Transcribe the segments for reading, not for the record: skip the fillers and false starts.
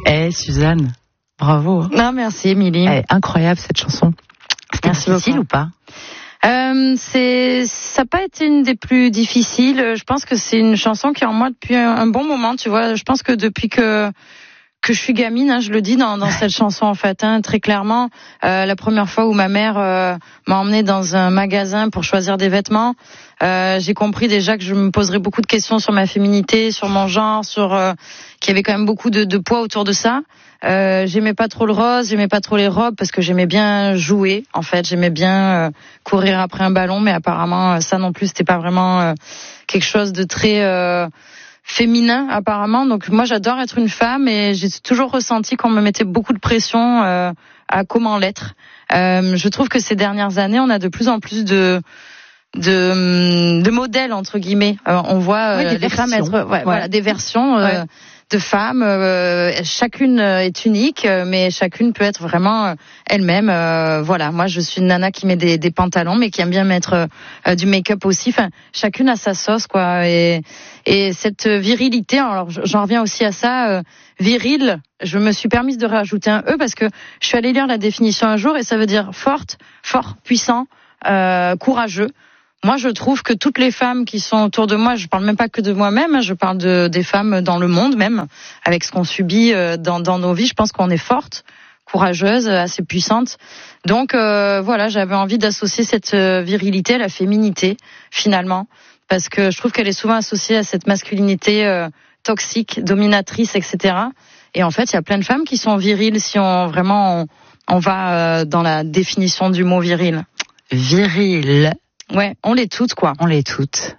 Suzanne, bravo. Non, merci Émilie. Incroyable cette chanson. C'était difficile beaucoup. Ou pas? Ça n'a pas été une des plus difficiles. Je pense que c'est une chanson qui est en moi depuis un bon moment, tu vois. Je pense que depuis que je suis gamine, je le dis dans cette chanson en fait, très clairement. La première fois où ma mère m'a emmenée dans un magasin pour choisir des vêtements, j'ai compris déjà que je me poserais beaucoup de questions sur ma féminité, sur mon genre, sur qu'il y avait quand même beaucoup de poids autour de ça. J'aimais pas trop le rose, j'aimais pas trop les robes parce que j'aimais bien jouer. En fait, j'aimais bien courir après un ballon, mais apparemment ça non plus c'était pas vraiment quelque chose de très féminin apparemment. Donc moi j'adore être une femme et j'ai toujours ressenti qu'on me mettait beaucoup de pression à comment l'être. Je trouve que ces dernières années on a de plus en plus de modèles entre guillemets. On voit les femmes être voilà, des versions de femmes. Chacune est unique, mais chacune peut être vraiment elle-même. Voilà, moi je suis une nana qui met des pantalons, mais qui aime bien mettre du make-up aussi. Enfin, chacune a sa sauce, quoi. Et cette virilité. Alors, j'en reviens aussi à ça. Viril. Je me suis permise de rajouter un E parce que je suis allée lire la définition un jour et ça veut dire forte, fort, puissant, courageux. Moi, je trouve que toutes les femmes qui sont autour de moi, je parle même pas que de moi-même, je parle des femmes dans le monde même, avec ce qu'on subit dans nos vies. Je pense qu'on est forte, courageuse, assez puissante. Donc voilà, j'avais envie d'associer cette virilité à la féminité, finalement, parce que je trouve qu'elle est souvent associée à cette masculinité toxique, dominatrice, etc. Et en fait, il y a plein de femmes qui sont viriles si on va dans la définition du mot viril. Viril. Ouais, on l'est toutes, quoi. On l'est toutes.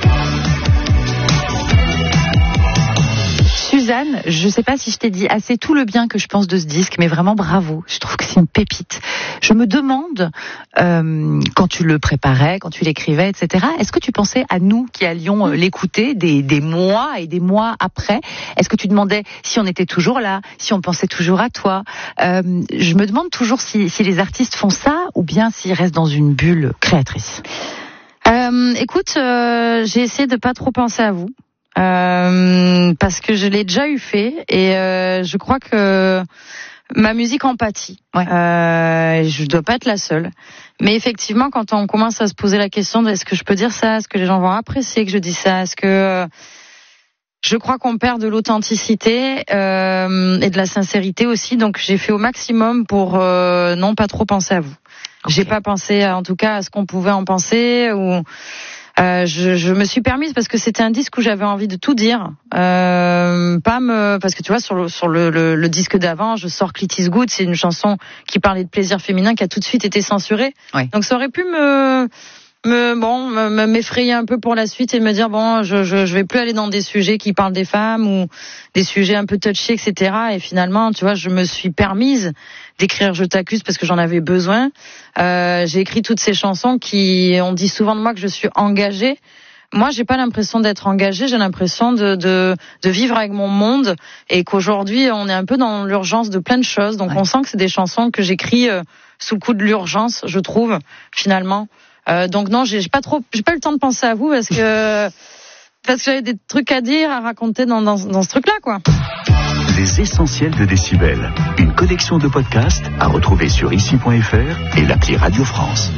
Suzanne, je sais pas si je t'ai dit assez tout le bien que je pense de ce disque, mais vraiment bravo. Je trouve que c'est une pépite. Je me demande, quand tu le préparais, quand tu l'écrivais, etc., est-ce que tu pensais à nous qui allions l'écouter des mois et des mois après? Est-ce que tu demandais si on était toujours là, si on pensait toujours à toi? Je me demande toujours si les artistes font ça ou bien s'ils restent dans une bulle créatrice. Écoute, j'ai essayé de pas trop penser à vous. Parce que je l'ai déjà eu fait et je crois que ma musique empathie. Ouais. Je dois pas être la seule. Mais effectivement, quand on commence à se poser la question de est-ce que je peux dire ça, est-ce que les gens vont apprécier que je dis ça, est-ce que je crois qu'on perd de l'authenticité et de la sincérité aussi. Donc j'ai fait au maximum pour non pas trop penser à vous. Okay. J'ai pas pensé en tout cas à ce qu'on pouvait en penser ou je me suis permise parce que c'était un disque où j'avais envie de tout dire, parce que tu vois sur le disque d'avant, je sors Clit is Good, c'est une chanson qui parlait de plaisir féminin qui a tout de suite été censurée. Oui. Donc ça aurait pu m'effrayer un peu pour la suite et me dire bon, je vais plus aller dans des sujets qui parlent des femmes ou des sujets un peu touchy, etc. Et finalement, tu vois, je me suis permise d'écrire Je t'accuse parce que j'en avais besoin. J'ai écrit toutes ces chansons qui, on dit souvent de moi que je suis engagée. Moi, j'ai pas l'impression d'être engagée, j'ai l'impression de vivre avec mon monde et qu'aujourd'hui, on est un peu dans l'urgence de plein de choses. Donc, on sent que c'est des chansons que j'écris sous le coup de l'urgence, je trouve, finalement. Donc non, j'ai pas eu le temps de penser à vous parce que j'avais des trucs à dire, à raconter dans ce truc-là, quoi. Les essentiels de Décibel, une collection de podcasts à retrouver sur ici.fr et l'appli Radio France.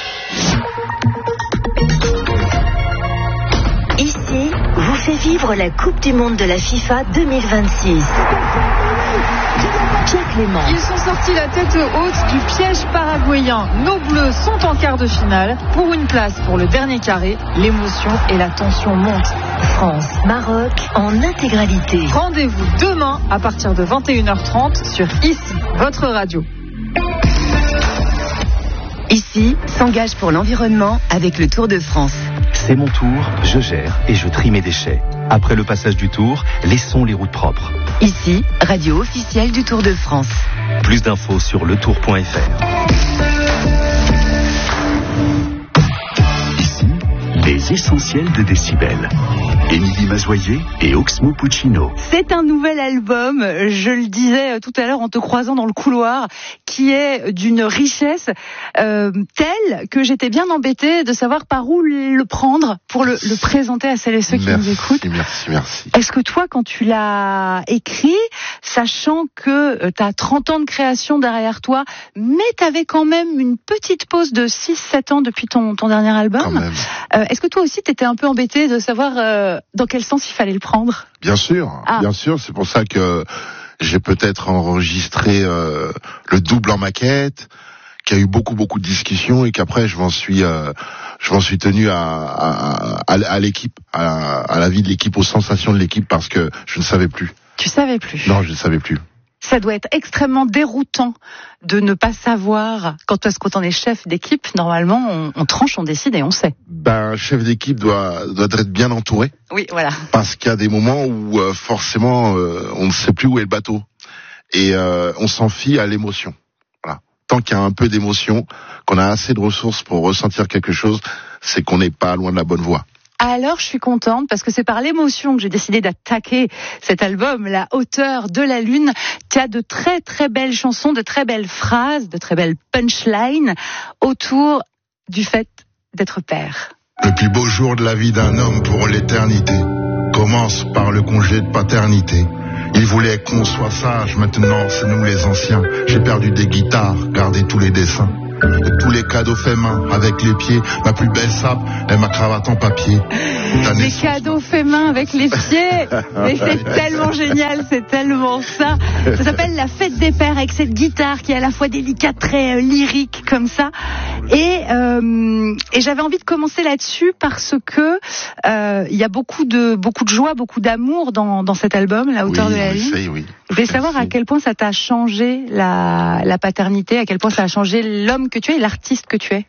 Ici vous fait vivre la Coupe du Monde de la FIFA 2026. Pierre Clément. Ils sont sortis la tête haute du piège paraguayen. Nos Bleus sont en quart de finale. Pour une place pour le dernier carré, l'émotion et la tension montent. France-Maroc en intégralité. Rendez-vous demain à partir de 21h30 sur Ici, votre radio. Ici s'engage pour l'environnement avec le Tour de France. C'est mon tour, je gère et je trie mes déchets. Après le passage du Tour, laissons les routes propres. Ici, radio officielle du Tour de France. Plus d'infos sur letour.fr. Ici, les essentiels de Décibel. Émilie Mazoyer et Oxmo Puccino. C'est un nouvel album, je le disais tout à l'heure en te croisant dans le couloir, qui est d'une richesse telle que j'étais bien embêtée de savoir par où le prendre pour le présenter à celles et ceux qui nous écoutent. Merci. Est-ce que toi, quand tu l'as écrit, sachant que tu as 30 ans de création derrière toi, mais tu avais quand même une petite pause de 6-7 ans depuis ton dernier album. Quand même. Est-ce que toi aussi tu étais un peu embêté de savoir dans quel sens il fallait le prendre ? Bien sûr, c'est pour ça que j'ai peut-être enregistré le double en maquette, qu'il y a eu beaucoup de discussions et qu'après je m'en suis tenu à l'équipe, à la vie de l'équipe, aux sensations de l'équipe, parce que je ne savais plus. Tu savais plus ? Non, je ne savais plus. Ça doit être extrêmement déroutant de ne pas savoir. Quand on est chef d'équipe, normalement, on tranche, on décide et on sait. Un chef d'équipe doit être bien entouré. Oui, voilà. Parce qu'il y a des moments où forcément on ne sait plus où est le bateau et on s'en fie à l'émotion. Voilà. Tant qu'il y a un peu d'émotion, qu'on a assez de ressources pour ressentir quelque chose, c'est qu'on n'est pas loin de la bonne voie. Alors, je suis contente parce que c'est par l'émotion que j'ai décidé d'attaquer cet album, La hauteur de la lune. Tu as de très très belles chansons, de très belles phrases, de très belles punchlines autour du fait d'être père. Le plus beau jour de la vie d'un homme pour l'éternité commence par le congé de paternité. Il voulait qu'on soit sage, maintenant c'est nous les anciens. J'ai perdu des guitares, gardé tous les dessins. De tous les cadeaux faits main, avec les pieds, ma plus belle sape et ma cravate en papier. Les cadeaux faits main avec les pieds, mais c'est tellement génial, c'est tellement ça. Ça s'appelle La fête des pères, avec cette guitare qui est à la fois délicate, très lyrique comme ça. Et j'avais envie de commencer là-dessus parce que il y a beaucoup de joie, beaucoup d'amour dans cet album, La hauteur de la lune. Oui. Je voulais savoir à quel point ça t'a changé la paternité, à quel point ça a changé l'homme que tu es et l'artiste que tu es.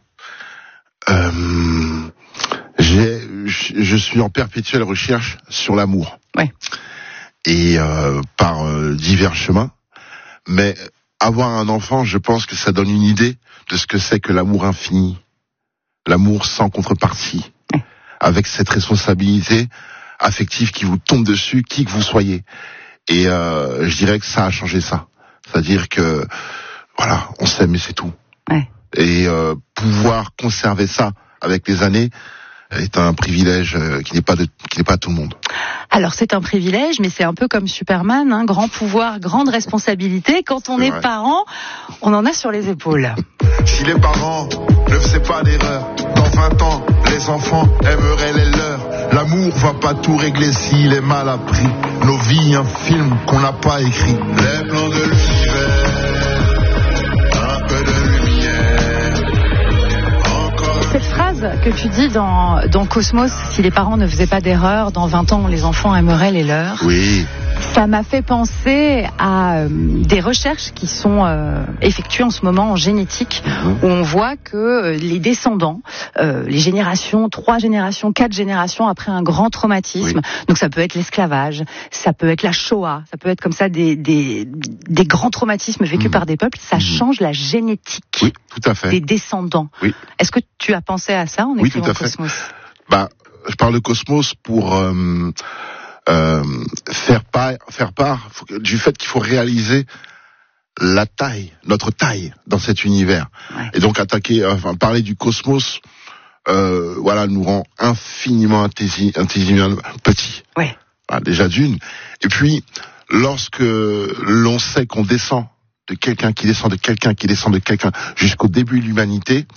Je suis en perpétuelle recherche sur l'amour. Ouais. Et par divers chemins. Mais avoir un enfant, je pense que ça donne une idée de ce que c'est que l'amour infini. L'amour sans contrepartie. Ouais. Avec cette responsabilité affective qui vous tombe dessus, qui que vous soyez. Et je dirais que ça a changé ça. C'est-à-dire que, voilà, on s'aime et c'est tout. Ouais. Et pouvoir conserver ça avec les années est un privilège qui n'est pas à tout le monde. Alors c'est un privilège, mais c'est un peu comme Superman, hein, grand pouvoir, grande responsabilité. Quand on est parent, on en a sur les épaules. Si les parents ne faisaient pas d'erreur, dans 20 ans, les enfants aimeraient les leurs. L'amour va pas tout régler s'il est mal appris. Nos vies, un film qu'on n'a pas écrit. Les plans de l'univers, un peu de lumière. Cette phrase que tu dis dans Cosmos, si les parents ne faisaient pas d'erreur, dans 20 ans, les enfants aimeraient les leurs. Oui. Ça m'a fait penser à des recherches qui sont effectuées en ce moment en génétique, où on voit que les descendants, les générations, 3 générations, 4 générations après un grand traumatisme, donc ça peut être l'esclavage, ça peut être la Shoah, ça peut être comme ça des grands traumatismes vécus par des peuples, ça change la génétique tout à fait. Des descendants. Oui. Est-ce que tu as pensé à ça en écrivant Cosmos ? Je parle de Cosmos pour faire part du fait qu'il faut réaliser notre taille dans cet univers. Ouais. Et donc parler du cosmos, nous rend infiniment intelligent, petit. Ouais. Déjà d'une. Et puis, lorsque l'on sait qu'on descend de quelqu'un qui descend de quelqu'un qui descend de quelqu'un jusqu'au début de l'humanité,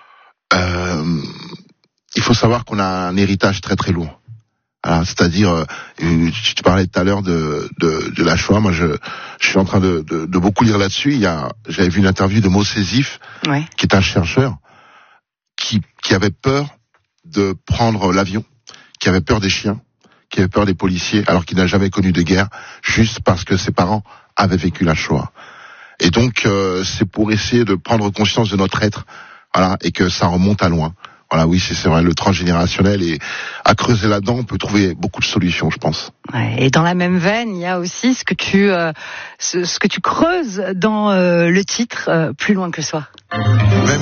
il faut savoir qu'on a un héritage très très lourd. Alors, c'est-à-dire, tu parlais tout à l'heure de la Shoah. Moi, je suis en train de beaucoup lire là-dessus. J'avais vu une interview de Moshe Sif, qui est un chercheur qui avait peur de prendre l'avion, qui avait peur des chiens, qui avait peur des policiers, alors qu'il n'a jamais connu de guerre, juste parce que ses parents avaient vécu la Shoah. Et donc, c'est pour essayer de prendre conscience de notre être, et que ça remonte à loin. Oui, c'est vrai, le transgénérationnel, et à creuser là-dedans, on peut trouver beaucoup de solutions, je pense. Ouais, et dans la même veine, il y a aussi ce que tu creuses dans le titre Plus loin que le soir.